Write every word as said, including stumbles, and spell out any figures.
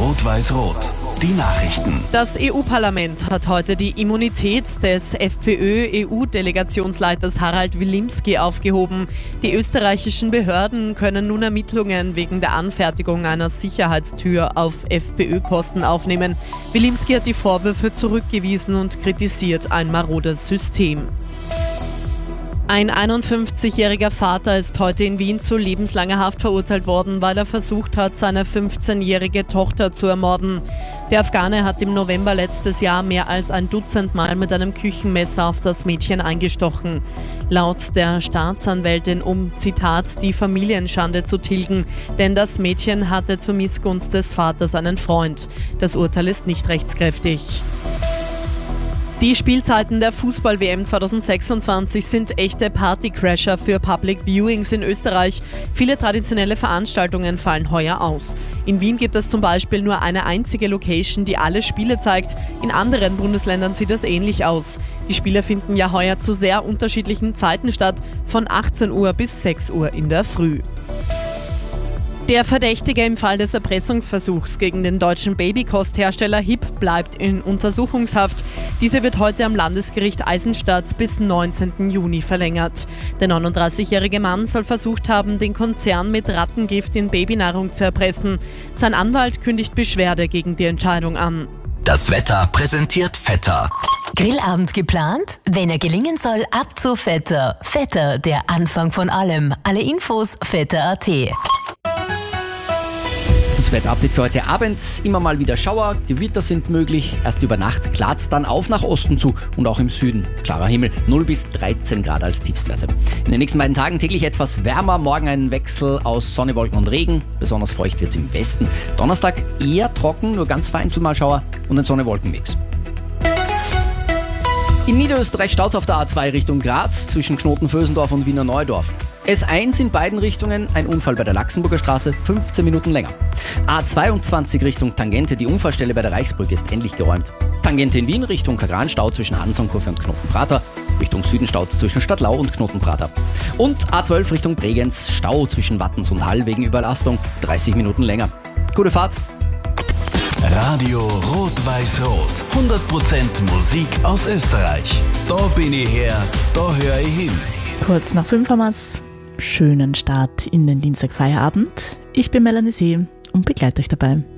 Rot-Weiß-Rot. Die Nachrichten. Das E U-Parlament hat heute die Immunität des FPÖ-E U-Delegationsleiters Harald Wilimski aufgehoben. Die österreichischen Behörden können nun Ermittlungen wegen der Anfertigung einer Sicherheitstür auf FPÖ-Kosten aufnehmen. Wilimski hat die Vorwürfe zurückgewiesen und kritisiert ein marodes System. Ein einundfünfzigjähriger Vater ist heute in Wien zu lebenslanger Haft verurteilt worden, weil er versucht hat, seine fünfzehnjährige Tochter zu ermorden. Der Afghane hat im November letztes Jahr mehr als ein Dutzend Mal mit einem Küchenmesser auf das Mädchen eingestochen. Laut der Staatsanwältin, um, Zitat, die Familienschande zu tilgen, denn das Mädchen hatte zur Missgunst des Vaters einen Freund. Das Urteil ist nicht rechtskräftig. Die Spielzeiten der Fußball-W M zweitausendsechsundzwanzig sind echte Partycrasher für Public Viewings in Österreich. Viele traditionelle Veranstaltungen fallen heuer aus. In Wien gibt es zum Beispiel nur eine einzige Location, die alle Spiele zeigt. In anderen Bundesländern sieht es ähnlich aus. Die Spiele finden ja heuer zu sehr unterschiedlichen Zeiten statt, von achtzehn Uhr bis sechs Uhr in der Früh. Der Verdächtige im Fall des Erpressungsversuchs gegen den deutschen Babykosthersteller Hipp bleibt in Untersuchungshaft. Diese wird heute am Landesgericht Eisenstadt bis neunzehnten Juni verlängert. Der neununddreißigjährige Mann soll versucht haben, den Konzern mit Rattengift in Babynahrung zu erpressen. Sein Anwalt kündigt Beschwerde gegen die Entscheidung an. Das Wetter präsentiert Vetter. Grillabend geplant? Wenn er gelingen soll, ab zu Vetter. Vetter, der Anfang von allem. Alle Infos vetter punkt at. Das Wetterupdate für heute Abend. Immer mal wieder Schauer, Gewitter sind möglich. Erst über Nacht klart's dann auf nach Osten zu und auch im Süden. Klarer Himmel, null bis dreizehn Grad als Tiefstwerte. In den nächsten beiden Tagen täglich etwas wärmer. Morgen ein Wechsel aus Sonne, Wolken und Regen. Besonders feucht wird's im Westen. Donnerstag eher trocken, nur ganz vereinzelt mal Schauer und ein Sonne-Wolken-Mix. In Niederösterreich staut's auf der A zwei Richtung Graz zwischen Knoten-Vösendorf und Wiener Neudorf. S eins in beiden Richtungen, ein Unfall bei der Laxenburger Straße, fünfzehn Minuten länger. A zweiundzwanzig Richtung Tangente, die Unfallstelle bei der Reichsbrücke ist endlich geräumt. Tangente in Wien Richtung Kagran, Stau zwischen Hansonkurve und Knotenprater. Richtung Süden staut's zwischen Stadtlau und Knotenprater. Und A zwölf Richtung Bregenz, Stau zwischen Wattens und Hall wegen Überlastung, dreißig Minuten länger. Gute Fahrt! Radio Rot-Weiß-Rot. hundert Prozent Musik aus Österreich. Da bin ich her, da höre ich hin. Kurz nach fünf haben wir's. Schönen Start in den Dienstagfeierabend. Ich bin Melanie See und begleite euch dabei.